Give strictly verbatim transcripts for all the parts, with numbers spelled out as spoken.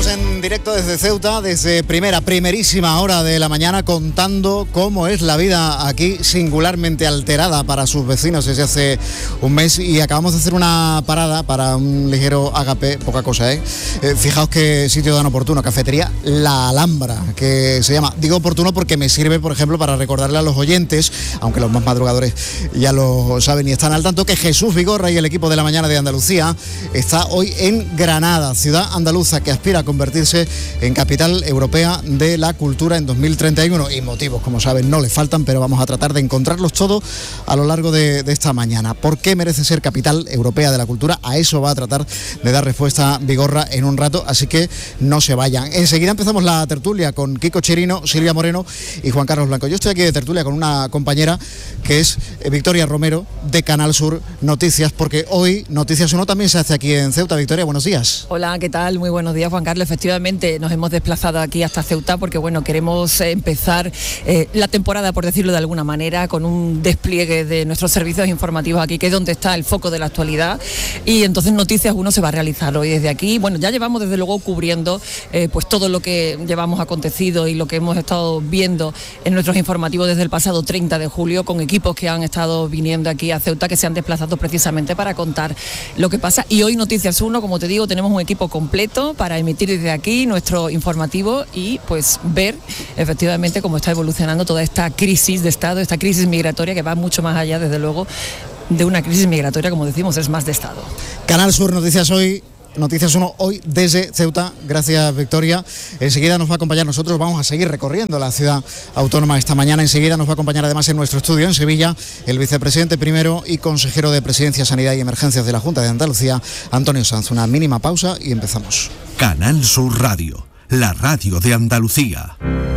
Estamos en directo desde Ceuta, desde primera, primerísima hora de la mañana, contando cómo es la vida aquí, singularmente alterada para sus vecinos desde hace un mes, y acabamos de hacer una parada para un ligero agape, poca cosa, ¿eh? eh fijaos qué sitio tan oportuno, cafetería La Alhambra, que se llama, digo oportuno porque me sirve, por ejemplo, para recordarle a los oyentes, aunque los más madrugadores ya lo saben y están al tanto, que Jesús Vigorra y el equipo de la mañana de Andalucía está hoy en Granada, ciudad andaluza que aspira a convertirse en capital europea de la cultura en dos mil treinta y uno, y motivos, como saben, no le faltan, pero vamos a tratar de encontrarlos todos a lo largo de, de esta mañana. ¿Por qué merece ser capital europea de la cultura? A eso va a tratar de dar respuesta Vigorra en un rato, así que no se vayan. Enseguida empezamos la tertulia con Kiko Chirino, Silvia Moreno y Juan Carlos Blanco. Yo estoy aquí de tertulia con una compañera que es Victoria Romero, de Canal Sur Noticias, porque hoy Noticias uno también se hace aquí en Ceuta. Victoria, buenos días. Hola, ¿qué tal? Muy buenos días, Juan Carlos. Efectivamente, nos hemos desplazado aquí hasta Ceuta porque, bueno, queremos empezar eh, la temporada, por decirlo de alguna manera, con un despliegue de nuestros servicios informativos aquí, que es donde está el foco de la actualidad, y entonces Noticias uno se va a realizar hoy desde aquí. Bueno, ya llevamos desde luego cubriendo eh, pues todo lo que llevamos acontecido y lo que hemos estado viendo en nuestros informativos desde el pasado treinta de julio, con equipos que han estado viniendo aquí a Ceuta, que se han desplazado precisamente para contar lo que pasa. Y hoy Noticias uno, como te digo, tenemos un equipo completo para emitir desde aquí nuestro informativo y pues ver efectivamente cómo está evolucionando toda esta crisis de Estado, esta crisis migratoria, que va mucho más allá, desde luego, de una crisis migratoria, como decimos, es más de Estado. Canal Sur Noticias hoy. Noticias uno hoy desde Ceuta, gracias Victoria. Enseguida nos va a acompañar, nosotros vamos a seguir recorriendo la ciudad autónoma esta mañana. Enseguida nos va a acompañar además en nuestro estudio en Sevilla el vicepresidente primero y consejero de Presidencia, Sanidad y Emergencias de la Junta de Andalucía, Antonio Sanz. Una mínima pausa y empezamos. Canal Sur Radio, la radio de Andalucía.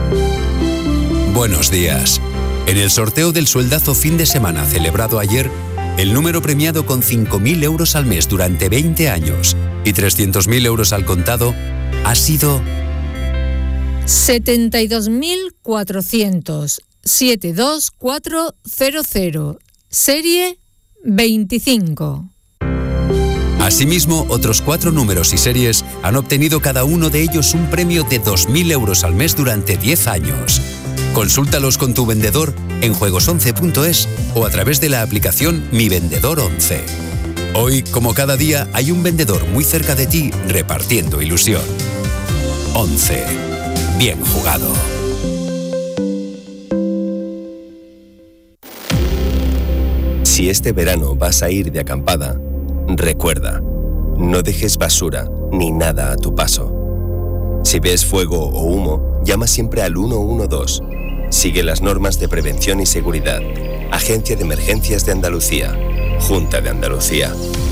Buenos días. En el sorteo del sueldazo fin de semana celebrado ayer, el número premiado con cinco mil euros al mes durante veinte años y trescientos mil euros al contado ha sido setenta y dos mil cuatrocientos setenta y dos mil cuatrocientos, serie veinticinco. Asimismo, otros cuatro números y series han obtenido cada uno de ellos un premio de dos mil euros al mes durante diez años. Consúltalos con tu vendedor en juegos once punto es o a través de la aplicación Mi Vendedor once. Hoy, como cada día, hay un vendedor muy cerca de ti repartiendo ilusión. once. Bien jugado. Si este verano vas a ir de acampada, recuerda, no dejes basura ni nada a tu paso. Si ves fuego o humo, llama siempre al uno uno dos. Sigue las normas de prevención y seguridad. Agencia de Emergencias de Andalucía. Junta de Andalucía.